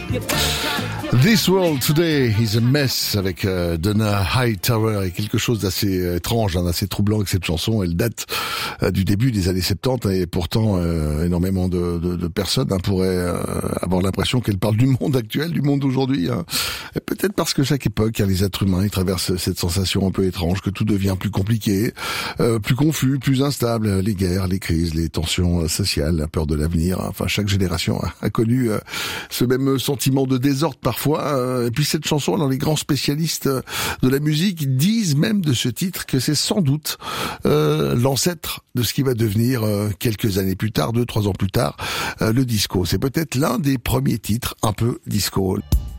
This World Today is a Mess avec Donna Hightower, et quelque chose d'assez étrange, d'assez troublant avec cette chanson. Elle date du début des années 70 et pourtant énormément de personnes pourraient avoir l'impression qu'elle parle du monde actuel, du monde d'aujourd'hui. Et peut-être parce que chaque époque, les êtres humains, ils traversent cette sensation un peu étrange que tout devient plus compliqué, plus confus, plus instable. Les guerres, les crises, les tensions sociales, la peur de l'avenir. Enfin, chaque génération a connu ce même sentiment de désordre parfois. Et puis cette chanson, alors les grands spécialistes de la musique disent même de ce titre que c'est sans doute l'ancêtre de ce qui va devenir quelques années plus tard, 2-3 ans plus tard, le disco. C'est peut-être l'un des premiers titres un peu disco.